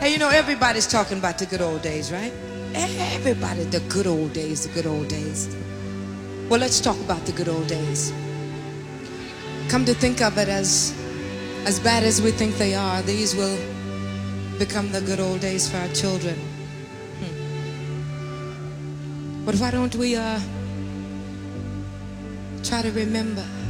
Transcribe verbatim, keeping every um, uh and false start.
Hey, you know, everybody's talking about the good old days, right? Everybody, the good old days, the good old days. Well, let's talk about the good old days. Come to think of it, as as bad as we think they are, these will become the good old days for our children. Hmm. But why don't we uh, try to remember